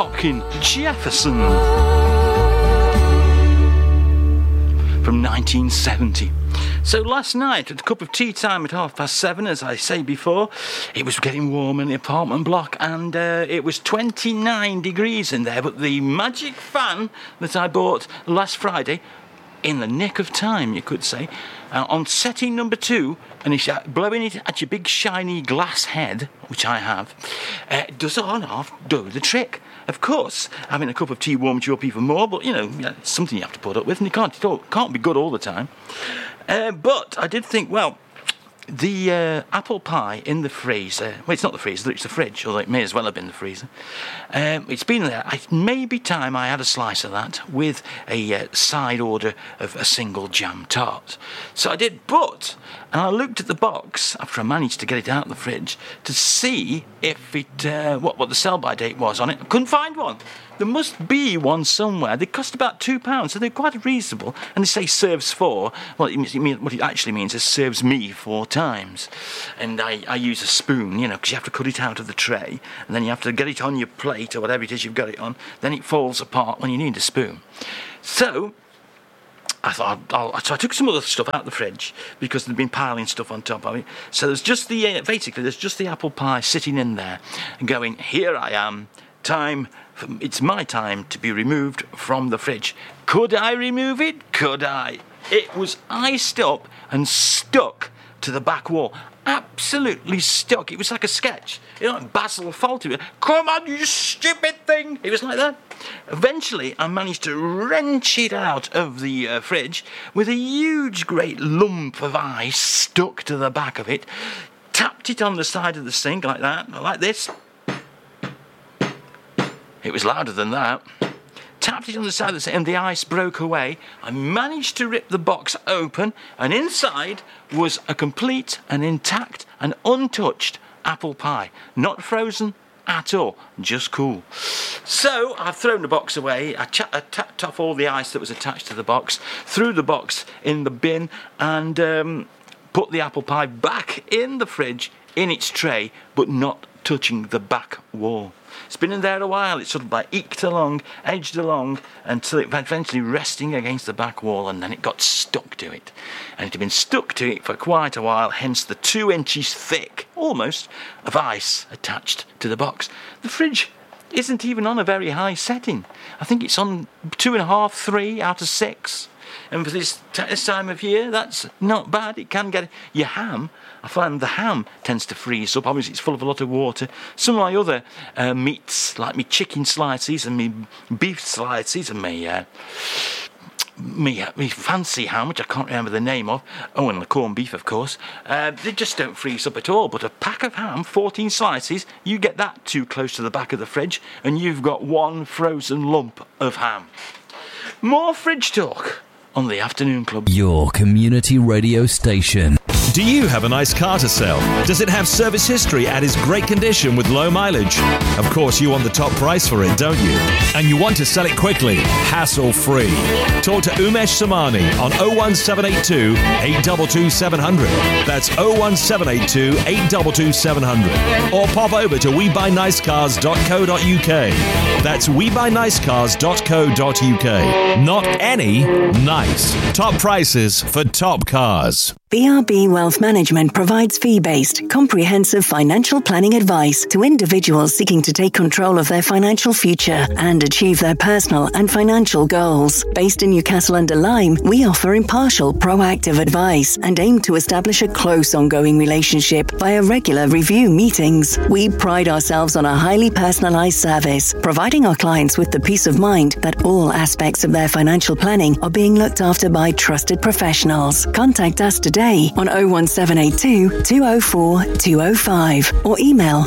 Hopkin Jefferson from 1970. So last night, at a cup of tea time at 7:30, as I say before, it was getting warm in the apartment block, and it was 29 degrees in there, but the magic fan that I bought last Friday, in the nick of time, you could say, on setting number 2, and it's blowing it at your big shiny glass head, which I have, does on half do the trick. Of course, having a cup of tea warms you up even more, but, you know, it's something you have to put up with, and it can't be good all the time. But I did think, well, the apple pie in the freezer, well, it's not the freezer, it's the fridge, although it may as well have been the freezer. It's been there. It may be time I had a slice of that with a side order of a single jam tart. So I did, and I looked at the box after I managed to get it out of the fridge to see if it what the sell-by date was on it. I couldn't find one. There must be one somewhere. They cost about £2, so they're quite reasonable. And they say serves 4. Well, what it actually means is serves me 4 times. And I use a spoon, you know, because you have to cut it out of the tray, and then you have to get it on your plate or whatever it is you've got it on. Then it falls apart when you need a spoon. So I thought, so I took some other stuff out of the fridge because there'd been piling stuff on top of it. So there's just there's just the apple pie sitting in there and going, here I am, it's my time to be removed from the fridge. Could I remove it? Could I? It was iced up and stuck to the back wall. Absolutely stuck. It was like a sketch. You know, Basil Fawlty. Come on, you stupid thing. It was like that. Eventually, I managed to wrench it out of the fridge with a huge, great lump of ice stuck to the back of it. Tapped it on the side of the sink like that, like this. It was louder than that. Tapped it on the side of the sink and the ice broke away. I managed to rip the box open, and inside was a complete and intact and untouched apple pie. Not frozen at all, just cool. So I've thrown the box away. I tapped off all the ice that was attached to the box, threw the box in the bin, and put the apple pie back in the fridge in its tray, but not touching the back wall. It's been in there a while. It's sort of like edged along until it eventually resting against the back wall, and then it got stuck to it. And it had been stuck to it for quite a while, hence the 2 inches thick, almost, of ice attached to the box. The fridge isn't even on a very high setting. I think it's on 2.5, 3 out of 6. And for this time of year, that's not bad. It can get your ham. I find the ham tends to freeze up. Obviously, it's full of a lot of water. Some of my other meats, like my chicken slices and my beef slices and my fancy ham, which I can't remember the name of. Oh, and the corned beef, of course. They just don't freeze up at all. But a pack of ham, 14 slices, you get that too close to the back of the fridge, and you've got one frozen lump of ham. More fridge talk on the Afternoon Club. Your community radio station. Do you have a nice car to sell? Does it have service history and is great condition with low mileage? Of course, you want the top price for it, don't you? And you want to sell it quickly, hassle-free. Talk to Umesh Samani on 01782 822 700. That's 01782 822 700. Or pop over to webuynicecars.co.uk. That's webuynicecars.co.uk. Not any, nice. Top prices for top cars. BRB Wealth Management provides fee-based, comprehensive financial planning advice to individuals seeking to take control of their financial future and achieve their personal and financial goals. Based in Newcastle-under-Lyme, we offer impartial, proactive advice and aim to establish a close, ongoing relationship via regular review meetings. We pride ourselves on a highly personalised service, providing our clients with the peace of mind that all aspects of their financial planning are being looked after by trusted professionals. Contact us today on 01782 204 205 or email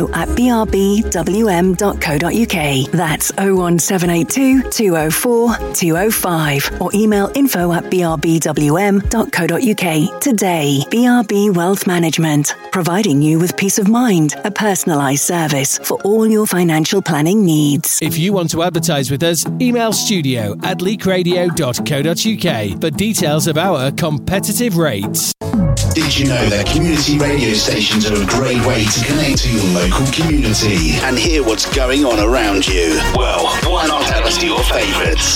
info@brbwm.co.uk. That's 01782 204 205 or email info@brbwm.co.uk. Today, BRB Wealth Management, providing you with peace of mind, a personalised service for all your financial planning needs. If you want to advertise with us, email studio@leakradio.co.uk for details of our competitive rates. Did you know that community radio stations are a great way to connect to your local community and hear what's going on around you? Well, why not tell us your favourites?